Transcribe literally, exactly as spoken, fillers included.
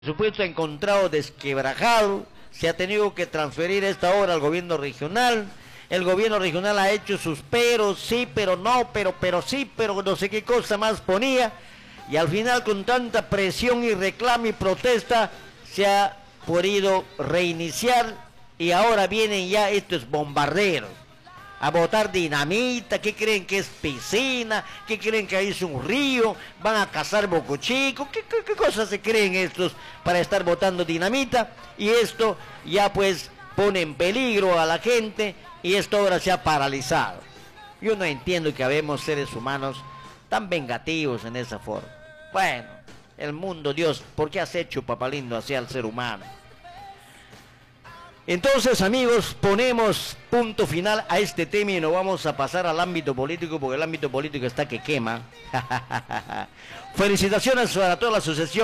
Supuesto encontrado desquebrajado, se ha tenido que transferir esta obra al gobierno regional. El gobierno regional ha hecho sus peros, sí, pero no, pero, pero sí, pero no sé qué cosa más ponía. Y al final, con tanta presión y reclamo y protesta, se ha podido reiniciar y ahora vienen ya estos bombarderos a botar dinamita. ¿Qué creen que es piscina? ¿Qué creen que ahí es un río? ¿Van a cazar bocochico? ¿Qué, qué, qué cosas se creen estos para estar botando dinamita? Y esto ya pues pone en peligro a la gente y esto ahora se ha paralizado. Yo no entiendo que habemos seres humanos tan vengativos en esa forma. Bueno, el mundo, Dios, ¿por qué has hecho, papá lindo, así al ser humano? Entonces, amigos, ponemos punto final a este tema y nos vamos a pasar al ámbito político, porque el ámbito político está que quema. Felicitaciones a toda la asociación.